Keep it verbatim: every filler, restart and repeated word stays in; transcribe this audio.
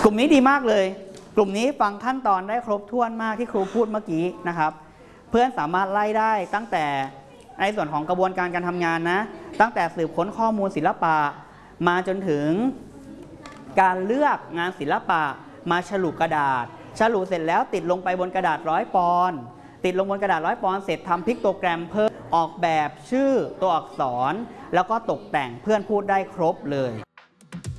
กลุ่มนี้ดีมากเลยกลุ่มนี้ฟังขั้นตอนได้ครบถ้วนมากที่ครูพูดเมื่อกี้นะครับเพื่อนสามารถไล่ได้ตั้งแต่ในส่วนของกระบวนการการทำงานนะตั้งแต่สืบค้นข้อมูลศิลปะมาจนถึงการเลือกงานศิลปะมาฉลุกระดาษฉลุเสร็จแล้วติดลงไปบนกระดาษร้อยปอนด์ติดลงบนกระดาษร้อยปอนด์เสร็จทำพิกโตแกรมเพิ่มออกแบบชื่อตัวอักษรแล้วก็ตกแต่งเพื่อนพูดได้ครบเลย